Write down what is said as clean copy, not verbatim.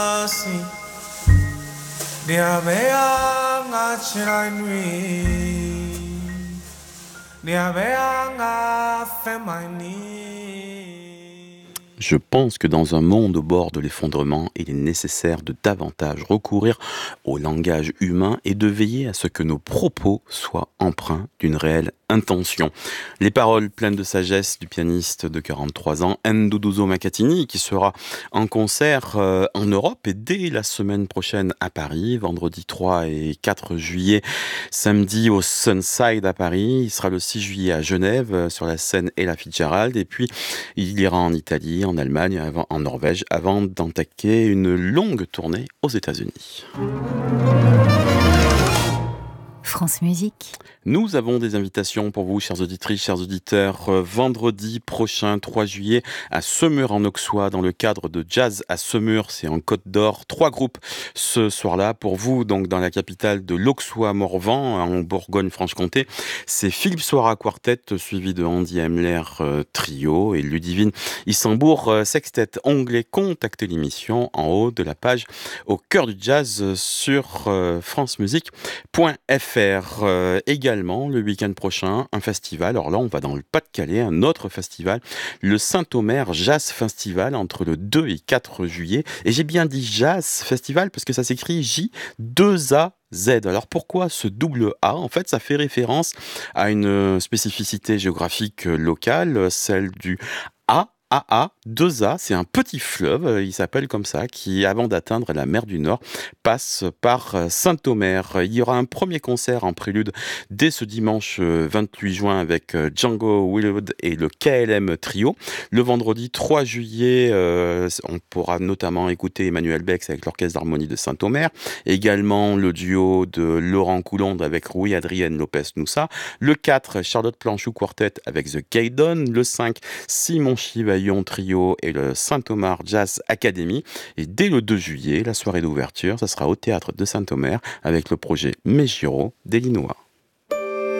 assim dia bea nga chirai nui dia bea nga femani. Je pense que dans un monde au bord de l'effondrement, il est nécessaire de davantage recourir au langage humain et de veiller à ce que nos propos soient empreints d'une réelle intention. Les paroles pleines de sagesse du pianiste de 43 ans, Nduduzo Makatini, qui sera en concert en Europe et dès la semaine prochaine à Paris, vendredi 3 et 4 juillet, samedi au Sunside à Paris, il sera le 6 juillet à Genève sur la scène Ella Fitzgerald et puis il ira en Italie, en Allemagne, en Norvège, avant d'entaquer une longue tournée aux États-Unis. France Musique. Nous avons des invitations pour vous, chères auditrices, chers auditeurs. Vendredi prochain, 3 juillet, à Semur en Auxois, dans le cadre de Jazz à Semur, c'est en Côte d'Or. 3 groupes ce soir-là. Pour vous, donc dans la capitale de l'Auxois-Morvan, en Bourgogne-Franche-Comté, c'est Philippe Soira Quartet, suivi de Andy Hemler Trio et Ludivine Issambourg Sextet. Onglet Contactez l'émission en haut de la page au cœur du jazz sur francemusique.fr. Également, le week-end prochain, un festival. Alors là, on va dans le Pas-de-Calais, un autre festival, le Saint-Omer Jazz Festival, entre le 2 et 4 juillet. Et j'ai bien dit Jazz Festival parce que ça s'écrit J2A. Z. Alors pourquoi ce double A? En fait, ça fait référence à une spécificité géographique locale, celle du AA, 2A, c'est un petit fleuve, il s'appelle comme ça, qui, avant d'atteindre la mer du Nord, passe par Saint-Omer. Il y aura un premier concert en prélude dès ce dimanche 28 juin avec Django Willwood et le KLM Trio. Le vendredi 3 juillet, on pourra notamment écouter Emmanuel Bex avec l'Orchestre d'harmonie de Saint-Omer, également le duo de Laurent Coulonde avec Rui Adrienne Lopez-Noussa, le 4, Charlotte Planchou Quartet avec The Gaydon, le 5, Simon Chivaillon Trio et le Saint-Omer Jazz Academy. Et dès le 2 juillet, la soirée d'ouverture, ça sera au théâtre de Saint-Omer avec le projet Mejiro d'Elinois.